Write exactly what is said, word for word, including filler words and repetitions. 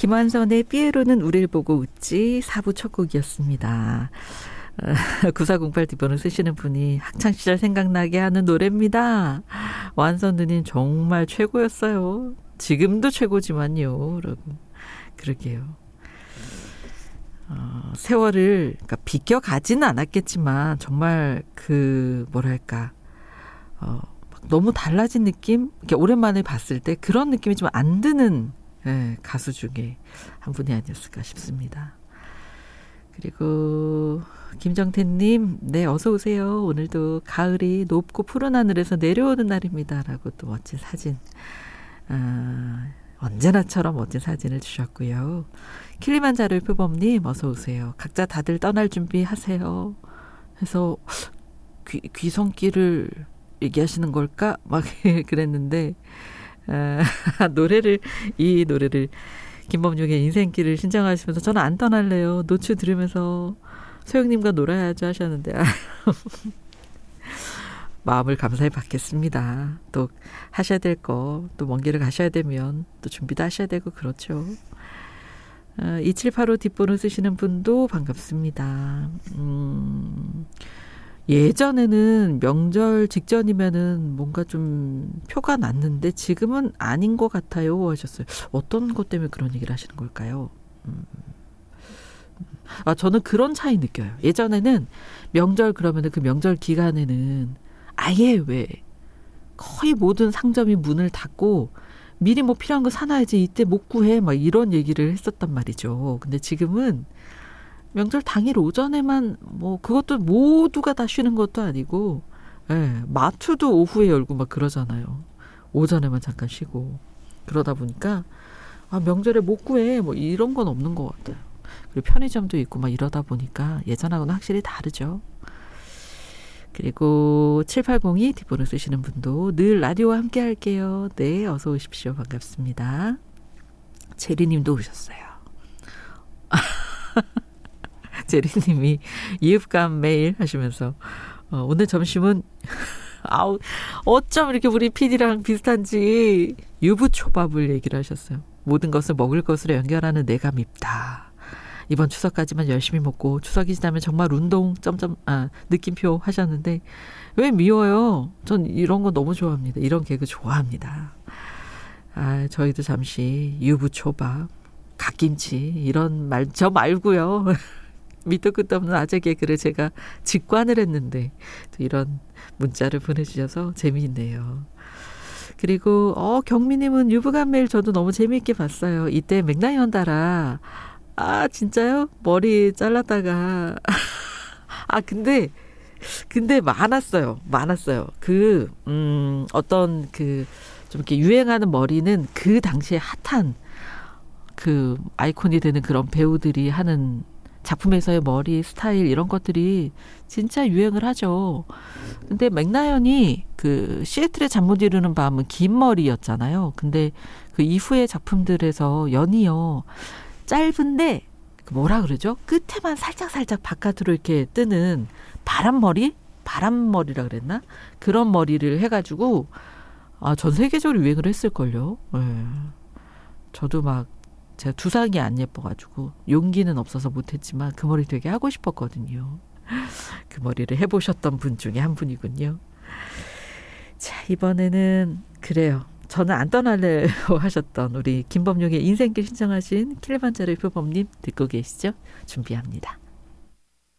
김완선의 삐에로는 우리를 보고 웃지 사 부 첫 곡이었습니다. 구사공팔 뒷번호 쓰시는 분이 학창시절 생각나게 하는 노래입니다. 완선 누님 정말 최고였어요. 지금도 최고지만요. 라고. 그러게요. 어, 세월을 그러니까 비껴가지는 않았겠지만 정말 그 뭐랄까 어, 막 너무 달라진 느낌? 이렇게 오랜만에 봤을 때 그런 느낌이 좀 안 드는 예, 가수 중에 한 분이 아니었을까 싶습니다. 그리고 김정태님, 네 어서 오세요. 오늘도 가을이 높고 푸른 하늘에서 내려오는 날입니다. 라고 또 멋진 사진, 아, 언제나처럼 멋진 사진을 주셨고요. 킬리만자로의 표범님 어서 오세요. 각자 다들 떠날 준비하세요. 해서 귀, 귀성길을 얘기하시는 걸까? 막 그랬는데 아, 노래를 이 노래를 김범용의 인생길을 신청하시면서 저는 안 떠날래요. 노추 들으면서 소영님과 놀아야죠 하셨는데 마음을 감사히 받겠습니다. 또 하셔야 될 거, 또 먼 길을 가셔야 되면 또 준비도 하셔야 되고 그렇죠. 아, 이칠팔오 뒷번호 쓰시는 분도 반갑습니다. 음, 예전에는 명절 직전이면은 뭔가 좀 표가 났는데 지금은 아닌 것 같아요 하셨어요. 어떤 것 때문에 그런 얘기를 하시는 걸까요? 음. 아, 저는 그런 차이 느껴요. 예전에는 명절 그러면은 그 명절 기간에는 아예 왜 거의 모든 상점이 문을 닫고 미리 뭐 필요한 거 사놔야지 이때 못 구해 막 이런 얘기를 했었단 말이죠. 근데 지금은 명절 당일 오전에만 뭐 그것도 모두가 다 쉬는 것도 아니고 예, 마트도 오후에 열고 막 그러잖아요. 오전에만 잠깐 쉬고 그러다 보니까 아, 명절에 못 구해 뭐 이런 건 없는 것 같아요. 그리고 편의점도 있고 막 이러다 보니까 예전하고는 확실히 다르죠. 그리고 칠팔공이 뒷번호 쓰시는 분도 늘 라디오와 함께 할게요. 네 어서 오십시오. 반갑습니다. 제리님도 오셨어요. 제리님이 이읍감 매일 하시면서 어, 오늘 점심은 아우 어쩜 이렇게 우리 피디랑 비슷한지 유부초밥을 얘기를 하셨어요. 모든 것을 먹을 것으로 연결하는 내가 밉다. 이번 추석까지만 열심히 먹고 추석이 지나면 정말 운동 점점 아 느낌표 하셨는데 왜 미워요? 전 이런 거 너무 좋아합니다. 이런 개그 좋아합니다. 아 저희도 잠시 유부초밥, 갓김치 이런 말 저 말고요. 밑도 끝도 없는 아재 개그를 제가 직관을 했는데 또 이런 문자를 보내주셔서 재미있네요. 그리고 어 경미님은 유부간 메일 저도 너무 재미있게 봤어요. 이때 맥라이 연달아 아 진짜요? 머리 잘랐다가 아 근데 근데 많았어요. 많았어요. 그 음 어떤 그 좀 이렇게 유행하는 머리는 그 당시에 핫한 그 아이콘이 되는 그런 배우들이 하는 작품에서의 머리 스타일 이런 것들이 진짜 유행을 하죠. 근데 맥라이언이 그 시애틀의 잠 못 이루는 밤은 긴 머리였잖아요. 근데 그 이후의 작품들에서 연이어 짧은데 뭐라 그러죠? 끝에만 살짝살짝 바깥으로 이렇게 뜨는 바람머리? 바람머리라 그랬나? 그런 머리를 해가지고 아, 전 세계적으로 유행을 했을걸요. 네. 저도 막 제가 두상이 안 예뻐가지고 용기는 없어서 못했지만 그 머리 되게 하고 싶었거든요. 그 머리를 해보셨던 분 중에 한 분이군요. 자 이번에는 그래요. 저는 안 떠날래요 하셨던 우리 김범용의 인생길 신청하신 킬리만자로의 표범님 듣고 계시죠? 준비합니다.